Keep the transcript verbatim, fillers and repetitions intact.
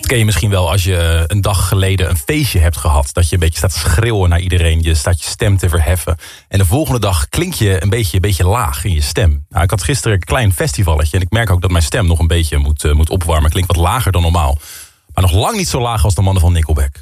Dat ken je misschien wel als je een dag geleden een feestje hebt gehad. Dat je een beetje staat te schreeuwen naar iedereen. Je staat je stem te verheffen. En de volgende dag klink je een beetje, een beetje laag in je stem. Nou, ik had gisteren een klein festivalletje. En ik merk ook dat mijn stem nog een beetje moet, uh, moet opwarmen. Klinkt wat lager dan normaal. Maar nog lang niet zo laag als de mannen van Nickelback.